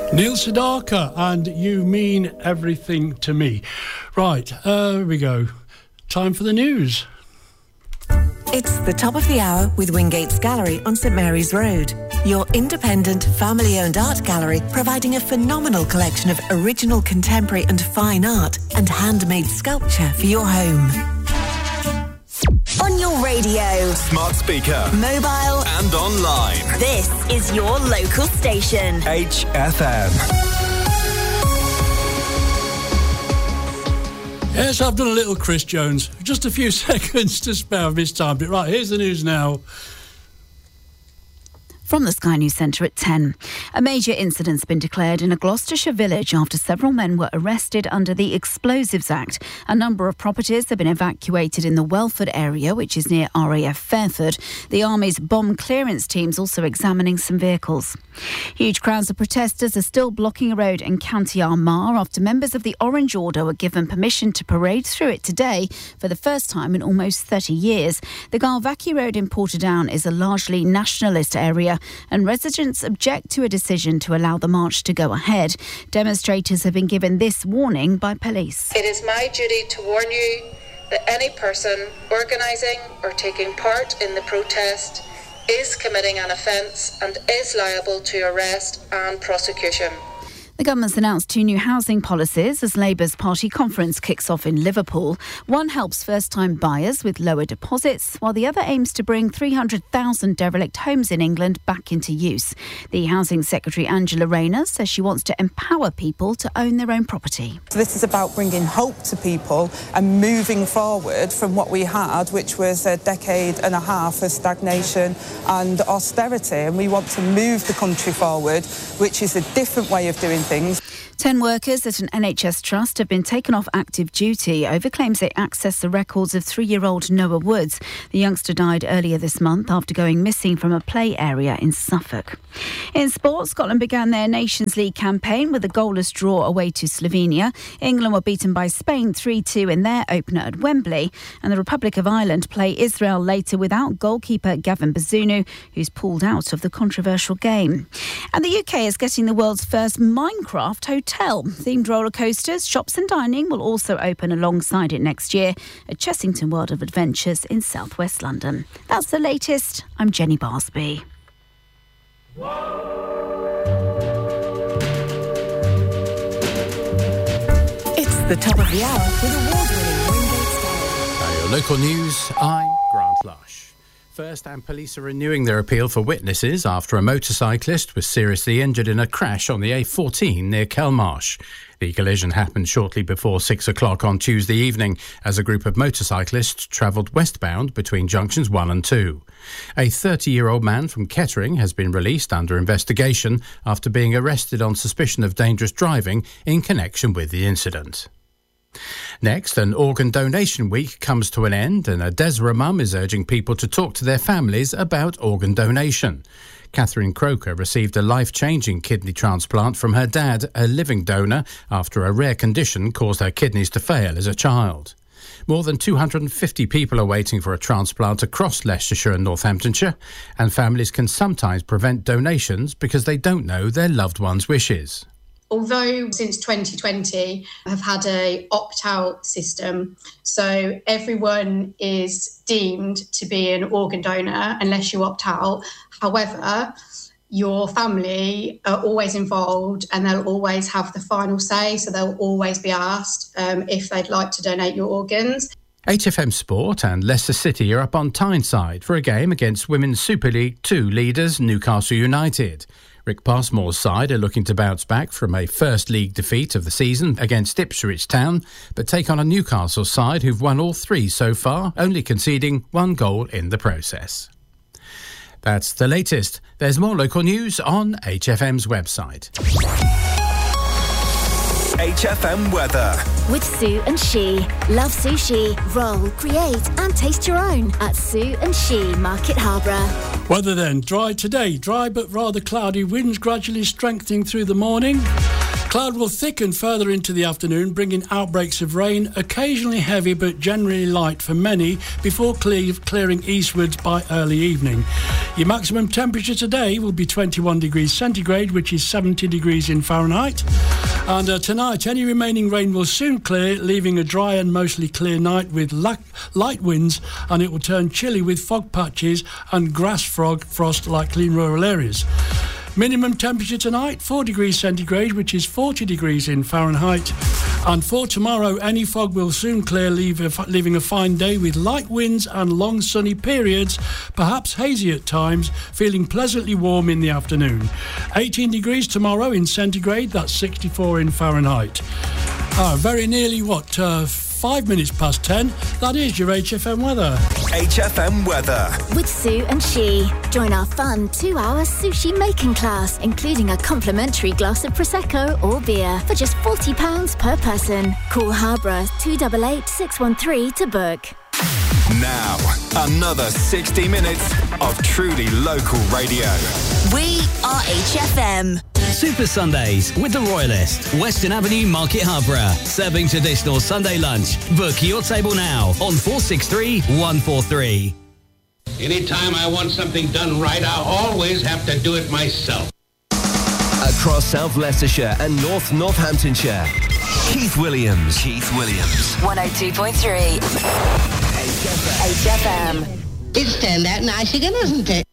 Neil Sedaka and You Mean Everything to Me. Right, here we go. Time for the news. It's the top of the hour with Wingate's Gallery on St Mary's Road. Your independent, family-owned art gallery providing a phenomenal collection of original contemporary and fine art and handmade sculpture for your home. On your radio, smart speaker, mobile and online. This is your local station. HFM. Yes, I've done a little Chris Jones. Just a few seconds to spare of his time. But right, here's the news now. From the Sky News Centre at 10. A major incident's been declared in a Gloucestershire village after several men were arrested under the Explosives Act. A number of properties have been evacuated in the Welford area, which is near RAF Fairford. The Army's bomb clearance team's also examining some vehicles. Huge crowds of protesters are still blocking a road in County Armagh after members of the Orange Order were given permission to parade through it today for the first time in almost 30 years. The Galvackie Road in Portadown is a largely nationalist area, and residents object to a decision to allow the march to go ahead. Demonstrators have been given this warning by police. It is my duty to warn you that any person organising or taking part in the protest is committing an offence and is liable to arrest and prosecution. The government's announced 2 new housing policies as Labour's party conference kicks off in Liverpool. One helps first-time buyers with lower deposits, while the other aims to bring 300,000 derelict homes in England back into use. The Housing Secretary Angela Rayner says she wants to empower people to own their own property. So this is about bringing hope to people and moving forward from what we had, which was a decade and a half of stagnation and austerity. And we want to move the country forward, which is a different way of doing things. 10 workers at an NHS trust have been taken off active duty over claims they accessed the records of 3-year-old Noah Woods. The youngster died earlier this month after going missing from a play area in Suffolk. In sport, Scotland began their Nations League campaign with a goalless draw away to Slovenia. England were beaten by Spain 3-2 in their opener at Wembley. And the Republic of Ireland play Israel later without goalkeeper Gavin Bazunu, who's pulled out of the controversial game. And the UK is getting the world's first Minecraft hotel. Themed roller coasters, shops and dining will also open alongside it next year at Chessington World of Adventures in southwest London. That's the latest. I'm Jenny Barsby. It's the top of the hour with award-winning Wingate's Gallery. Now your local news, I'm Grant Lush. First, and police are renewing their appeal for witnesses after a motorcyclist was seriously injured in a crash on the A14 near Kelmarsh. The collision happened shortly before 6 o'clock on Tuesday evening as a group of motorcyclists travelled westbound between junctions 1 and 2. A 30-year-old man from Kettering has been released under investigation after being arrested on suspicion of dangerous driving in connection with the incident. Next, an organ donation week comes to an end and a Desra mum is urging people to talk to their families about organ donation. Catherine Croker received a life-changing kidney transplant from her dad, a living donor, after a rare condition caused her kidneys to fail as a child. More than 250 people are waiting for a transplant across Leicestershire and Northamptonshire, and families can sometimes prevent donations because they don't know their loved one's wishes. Although since 2020 have had a opt-out system, so everyone is deemed to be an organ donor unless you opt out. However, your family are always involved and they'll always have the final say, so they'll always be asked if they'd like to donate your organs. HFM Sport and Leicester City are up on Tyneside for a game against Women's Super League 2 leaders Newcastle United. Rick Passmore's side are looking to bounce back from a first league defeat of the season against Ipswich Town, but take on a Newcastle side who've won all 3 so far, only conceding 1 goal in the process. That's the latest. There's more local news on HFM's website. HFM weather. With Sue and She. Love sushi, roll, create and taste your own at Sue and She, Market Harborough. Weather then, dry today. Dry but rather cloudy. Winds gradually strengthening through the morning. Cloud will thicken further into the afternoon, bringing outbreaks of rain, occasionally heavy but generally light for many, before clearing eastwards by early evening. Your maximum temperature today will be 21 degrees centigrade, which is 70 degrees in Fahrenheit. And tonight, any remaining rain will soon clear, leaving a dry and mostly clear night with light winds, and it will turn chilly with fog patches and grass frost likely in rural areas. Minimum temperature tonight, 4 degrees centigrade, which is 40 degrees in Fahrenheit. And for tomorrow, any fog will soon clear, leaving a fine day with light winds and long sunny periods, perhaps hazy at times, feeling pleasantly warm in the afternoon. 18 degrees tomorrow in centigrade, that's 64 in Fahrenheit. Very nearly, 5 minutes past 10. That is your HFM weather. HFM weather. With Sue and She. Join our fun 2-hour sushi making class, including a complimentary glass of Prosecco or beer for just £40 per person. Call Harborough 288 613 to book. Now, another 60 minutes of truly local radio. We are HFM. Super Sundays with the Royalist, Western Avenue, Market Harborough. Serving traditional Sunday lunch. Book your table now on 463 143. Anytime I want something done right, I always have to do it myself. Across South Leicestershire and North Northamptonshire, Keith Williams. 102.3 HFM. It's turned out nice again, hasn't it?